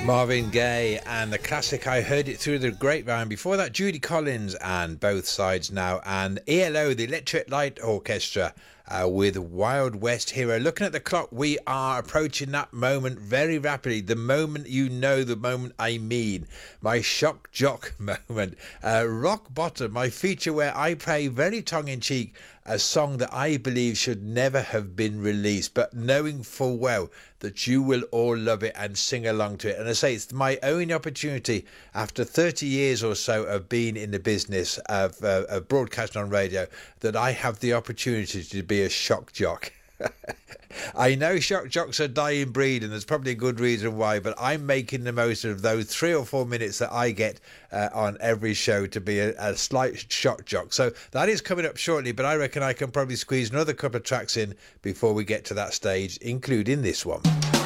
Marvin Gaye and the classic I Heard It Through the Grapevine. Before that, Judy Collins and Both Sides Now, and ELO, the Electric Light Orchestra, with Wild West Hero. Looking at the clock, we are approaching that moment very rapidly. The moment you know, the moment I mean. My shock jock moment. Rock Bottom, my feature where I play very tongue-in-cheek a song that I believe should never have been released, but knowing full well that you will all love it and sing along to it. And I say it's my only opportunity after 30 years or so of being in the business of broadcasting on radio that I have the opportunity to be a shock jock. I know shock jocks are a dying breed, and there's probably a good reason why, but I'm making the most of those 3 or 4 minutes that I get on every show to be a slight shock jock. So that is coming up shortly, but I reckon I can probably squeeze another couple of tracks in before we get to that stage, including this one.